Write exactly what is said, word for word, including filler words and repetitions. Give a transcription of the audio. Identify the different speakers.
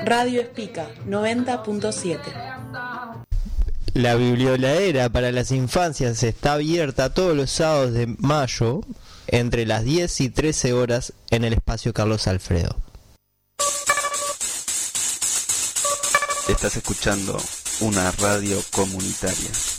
Speaker 1: Radio Espica noventa punto siete.
Speaker 2: La biblioladera para las infancias está abierta todos los sábados de mayo entre las diez y trece horas en el espacio Carlos Alfredo.
Speaker 3: Estás escuchando una radio comunitaria.